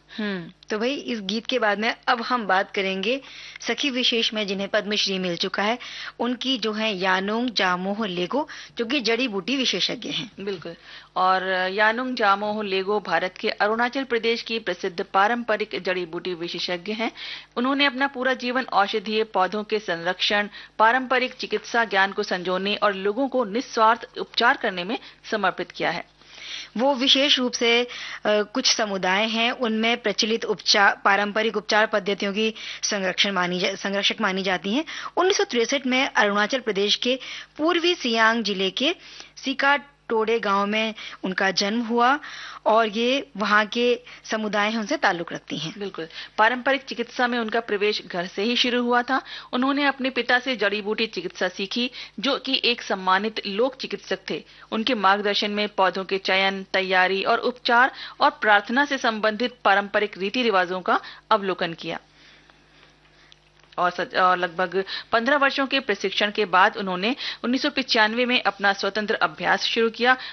तो भाई इस गीत के बाद में अब हम बात करेंगे सखी विशेष में जिन्हें पद्मश्री मिल चुका है, उनकी जो है यानुंग जामोह लेगो, जो कि जड़ी बूटी विशेषज्ञ हैं। बिल्कुल। और यानुंग जामोह लेगो भारत के अरुणाचल प्रदेश की प्रसिद्ध पारंपरिक जड़ी बूटी विशेषज्ञ हैं। उन्होंने अपना पूरा जीवन औषधीय पौधों के संरक्षण, पारंपरिक चिकित्सा ज्ञान को संजोने और लोगों को निस्वार्थ उपचार करने में समर्पित किया है। वो विशेष रूप से कुछ समुदाय हैं, उनमें प्रचलित उपचार, पारंपरिक उपचार पद्धतियों की संरक्षक मानी जाती हैं। 1963 में अरुणाचल प्रदेश के पूर्वी सियांग जिले के सिका टोडे गांव में उनका जन्म हुआ और ये वहां के समुदाय हैं उनसे ताल्लुक रखती हैं। बिल्कुल। पारंपरिक चिकित्सा में उनका प्रवेश घर से ही शुरू हुआ था। उन्होंने अपने पिता से जड़ी बूटी चिकित्सा सीखी, जो कि एक सम्मानित लोक चिकित्सक थे। उनके मार्गदर्शन में पौधों के चयन, तैयारी और उपचार और प्रार्थना से संबंधित पारंपरिक रीति रिवाजों का अवलोकन किया। और लगभग 15 वर्षों के प्रशिक्षण के बाद उन्होंने 1995 में अपना स्वतंत्र अभ्यास शुरू किया